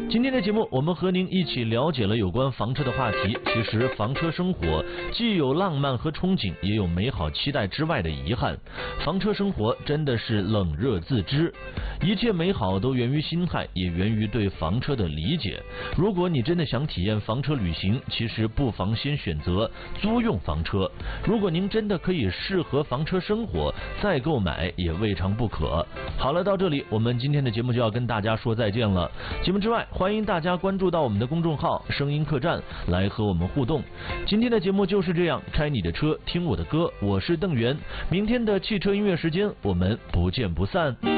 今天的节目，我们和您一起了解了有关房车的话题。其实，房车生活既有浪漫和憧憬，也有美好期待之外的遗憾。房车生活真的是冷热自知，一切美好都源于心态，也源于对房车的理解。如果你真的想体验房车旅行，其实不妨先选择租用房车。如果您真的可以适合房车生活，再购买也未尝不可。好了，到这里我们今天的节目就要跟大家说再见了。节目之外，欢迎大家关注到我们的公众号声音客栈来和我们互动。今天的节目就是这样，开你的车听我的歌，我是邓源。明天的汽车音乐时间，我们不见不散。